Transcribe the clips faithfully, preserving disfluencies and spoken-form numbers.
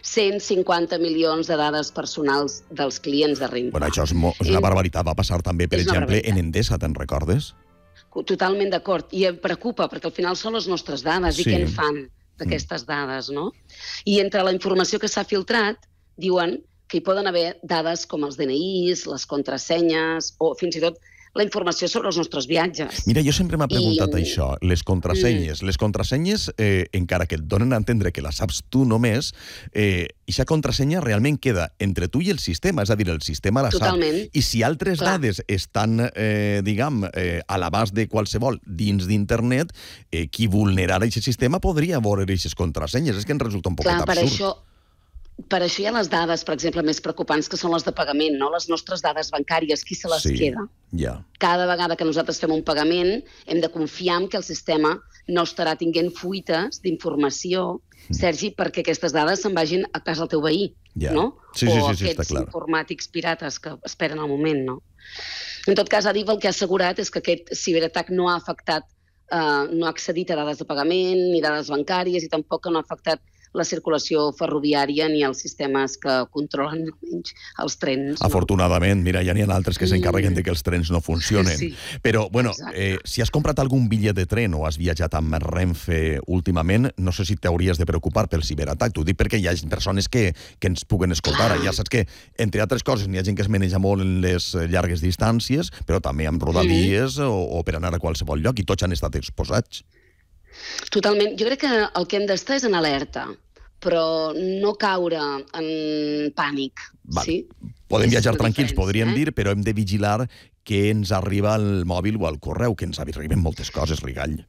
cent cinquanta milions de dades personals dels clients de Renfe. Bueno, això és, mo és una barbaritat. Va passar també, per exemple, en Endesa, te'n recordes? Totalment d'acord. I em preocupa, perquè al final són les nostres dades Sí. i què en fan d'aquestes dades, no? I entre la informació que s'ha filtrat, diuen que hi poden haver dades com els D N Is, les contrasenyes o fins i tot la informació sobre els nostres viatges. Mira, jo sempre m'he preguntat I... això, les contrasenyes. Mm. Les contrasenyes, eh, encara que et donen a entendre que la saps tu només, eh, aquesta contrasenya realment queda entre tu i el sistema, és a dir, el sistema la sap. Totalment. I si altres Clar. dades estan, eh, diguem, eh, a l'abast de qualsevol dins d'internet, eh, qui vulnerarà aquest sistema podria veure aquestes contrasenyes. És que ens resulta un poquet Clar, per absurd. això... Per això hi ha les dades, per exemple, més preocupants, que són les de pagament, no? Les nostres dades bancàries, qui se les Sí, queda? ja. Cada vegada que nosaltres fem un pagament, hem de confiar en que el sistema no estarà tinguent fuites d'informació, mm. Sergi, perquè aquestes dades se'n vagin a casa del teu veí, ja. no? Sí, sí, o sí, sí, està aquests clar. informàtics pirates que esperen el moment, no? En tot cas, Adif el que ha assegurat és que aquest ciberatac no ha afectat, eh, no ha accedit a dades de pagament, ni dades bancàries, i tampoc no ha afectat la circulació ferroviària ni els sistemes que controlen almenys els trens. No? Afortunadament, mira, ja n'hi ha altres que s'encarreguen de que els trens no funcionen. Sí. Però, bueno, eh, si has comprat algun bitllet de tren o has viatjat amb Renfe últimament, no sé si t'hauries de preocupar pel ciberatac. T'ho dic perquè hi ha persones que, que ens puguen escoltar. Clar. Ja saps que, entre altres coses, n'hi ha gent que es maneja molt en les llargues distàncies, però també amb rodalies mm. o, o per anar a qualsevol lloc, i tots han estat exposats. Totalment. Jo crec que el que hem d'estar és en alerta, però no caure en pànic. Vale. Sí? Podem És viatjar la tranquils, diferència, podríem eh? dir, però hem de vigilar que ens arriba al mòbil o al correu, que ens arriben moltes coses, Rigall.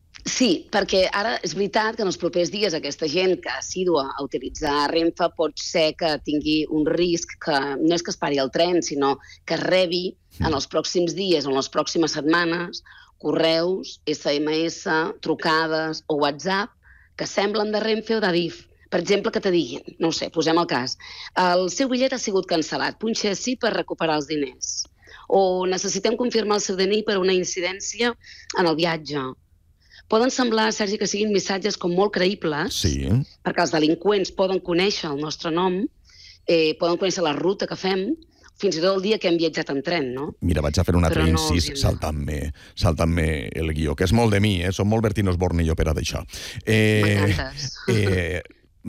Sí, perquè ara és veritat que en els propers dies aquesta gent que assídua a utilitzar Renfe pot ser que tingui un risc que no és que es pari el tren, sinó que rebi en els pròxims dies o en les pròximes setmanes correus, esse eme esse, trucades o WhatsApp que semblen de Renfe o d'Adif. Per exemple, que te diguin, no ho sé, posem el cas, el seu bitllet ha sigut cancel·lat, punxa ací per recuperar els diners. O necessitem confirmar el seu D N I per una incidència en el viatge. Poden semblar, Sergi, que siguin missatges com molt creïbles, Sí. perquè els delinqüents poden conèixer el nostre nom, eh, poden conèixer la ruta que fem, fins i tot el dia que hem viatjat en tren, no? Mira, vaig a fer un altre Però no incís hauríem de- saltant-me saltant-me el guió, que és molt de mi, eh? Som molt Bertín Osborne jo per a d'això. Eh, M'encantes. eh,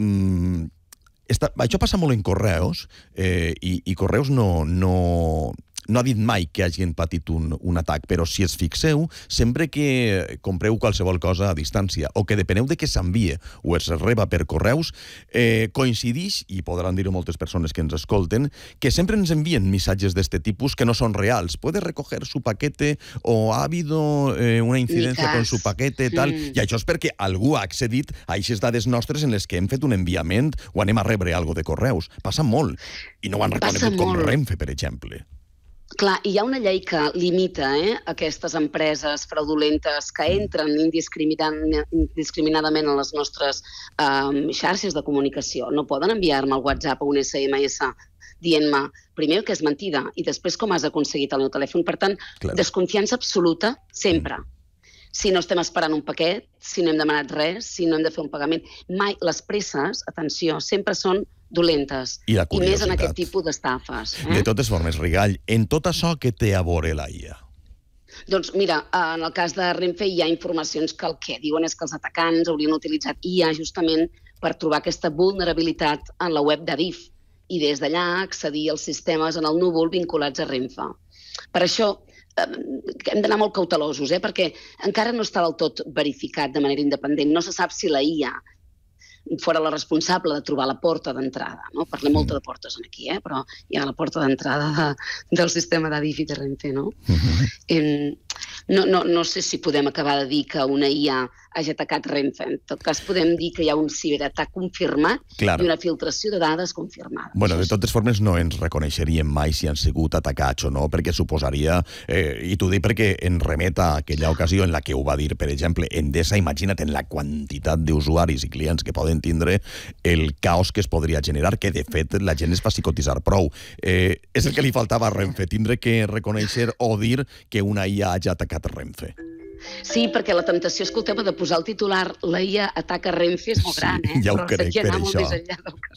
mm, esta, això passa molt en Correus, eh, i, i Correus no, no, no ha dit mai que hagin patit un, un atac, però si es fixeu, sempre que compreu qualsevol cosa a distància o que depeneu de que s'envie o es reba per correus, eh, coincidix, i podran dir-ho moltes persones que ens escolten, que sempre ens envien missatges d'este tipus que no són reals. Puede recoger su paquete o ha habido eh, una incidencia con su paquete, tal, Mm. i això és perquè algú ha accedit a aquestes dades nostres en les que hem fet un enviament o anem a rebre algo de correus. Passa molt. I no ho han Passa reconegut com molt. Renfe, per exemple. Clar, hi ha una llei que limita eh, aquestes empreses fraudulentes que entren indiscriminadament, indiscriminadament a les nostres eh, xarxes de comunicació. No poden enviar-me al WhatsApp o un esse eme esse dient-me primer que és mentida i després com has aconseguit el meu telèfon. Per tant, Clar. desconfiança absoluta sempre. Mm. Si no estem esperant un paquet, si no hem demanat res, si no hem de fer un pagament. Mai les presses, atenció, sempre són dolentes. I la I més en curiositat. aquest tipus d'estafes. Eh? De totes formes, Rigall, en tot això que té a veure la I A? Doncs mira, en el cas de Renfe hi ha informacions que el que diuen és que els atacants haurien utilitzat I A justament per trobar aquesta vulnerabilitat en la web d'Adif i des d'allà accedir als sistemes en el núvol vinculats a Renfe. Per això eh, hem d'anar molt cautelosos, eh? Perquè encara no està del tot verificat de manera independent. No se sap si la I A fora la responsable de trobar la porta d'entrada. No? Parlem molt de portes aquí, eh? Però hi ha la porta d'entrada de, del sistema d'Adif i de Renfe. No? Uh-huh. eh, no, no, no sé si podem acabar de dir que una I A hagi atacat Renfe. En tot cas, podem dir que hi ha un ciberatac confirmat Claro. i una filtració de dades confirmada. Bueno, de totes formes no ens reconeixeríem mai si han sigut atacats o no, perquè suposaria, eh, i t'ho dic perquè en remet a aquella ocasió en la que ho va dir, per exemple, Endesa, imagina't en la quantitat d'usuaris i clients que poden tindre el caos que es podria generar, que de fet la gent es fa psicotitzar prou. Eh, és el que li faltava a Renfe, tindre que reconèixer o dir que una I A hagi atacat Renfe. Sí, perquè la temptació, escolteu, de posar el titular la I A ataca Renfe és molt Sí, gran, eh? ja ho Però crec, seria per anar molt això. més enllà del que